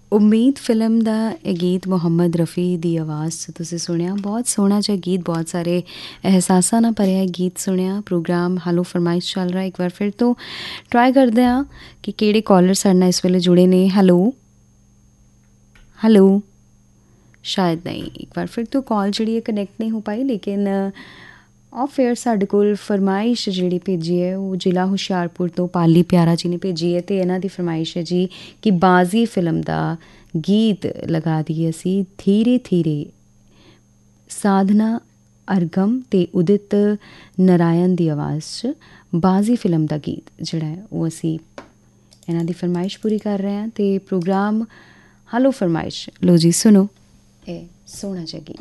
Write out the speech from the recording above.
ਉਮੀਦ ਫਿਲਮ ਦਾ ਇਹ ਗੀਤ ਮੁਹੰਮਦ ਰਫੀ ਦੀ ਆਵਾਜ਼ 'ਚ ਤੁਸੀਂ ਸੁਣਿਆ। ਬਹੁਤ ਸੋਹਣਾ ਜਿਹਾ ਗੀਤ, ਬਹੁਤ ਸਾਰੇ ਅਹਿਸਾਸਾਂ ਨਾਲ ਭਰਿਆ ਗੀਤ ਸੁਣਿਆ। ਪ੍ਰੋਗਰਾਮ ਹਲੋ ਫਰਮਾਇਸ਼ ਚੱਲ ਰਿਹਾ। ਇੱਕ ਵਾਰ ਫਿਰ ਤੋਂ ਟਰਾਈ ਕਰਦੇ ਹਾਂ ਕਿ ਕਿਹੜੇ ਕਾਲਰ ਸਾਡੇ ਨਾਲ ਇਸ ਵੇਲੇ ਜੁੜੇ ਨੇ। ਹੈਲੋ ਹੈਲੋ, ਸ਼ਾਇਦ ਨਹੀਂ। ਇੱਕ ਵਾਰ ਫਿਰ ਤੋਂ ਕਾਲ ਜਿਹੜੀ ਹੈ ਕਨੈਕਟ ਨਹੀਂ ਹੋ ਪਾਈ, ਲੇਕਿਨ ਆਫ ਏਅਰ ਸਾਡੇ ਕੋਲ ਫਰਮਾਇਸ਼ ਜਿਹੜੀ ਭੇਜੀ ਹੈ ਉਹ ਜ਼ਿਲ੍ਹਾ ਹੁਸ਼ਿਆਰਪੁਰ ਤੋਂ ਪਾਲੀ ਪਿਆਰਾ ਜੀ ਨੇ ਭੇਜੀ ਹੈ। ਅਤੇ ਇਹਨਾਂ ਦੀ ਫਰਮਾਇਸ਼ ਹੈ ਜੀ ਕਿ ਬਾਜ਼ੀ ਫਿਲਮ ਦਾ ਗੀਤ ਲਗਾ ਦਈਏ ਅਸੀਂ, ਧੀਰੇ ਧੀਰੇ। ਸਾਧਨਾ ਅਰਗਮ ਅਤੇ ਉਦਿਤ ਨਾਰਾਇਣ ਦੀ ਆਵਾਜ਼ 'ਚ ਬਾਜ਼ੀ ਫਿਲਮ ਦਾ ਗੀਤ ਜਿਹੜਾ ਹੈ ਉਹ ਅਸੀਂ ਇਹਨਾਂ ਦੀ ਫਰਮਾਇਸ਼ ਪੂਰੀ ਕਰ ਰਹੇ ਹਾਂ। ਅਤੇ ਪ੍ਰੋਗਰਾਮ ਹਲੋ ਫਰਮਾਇਸ਼, ਲੋ ਜੀ ਸੁਣੋ ਇਹ ਸੋਹਣਾ ਜਿਹਾ ਗੀਤ।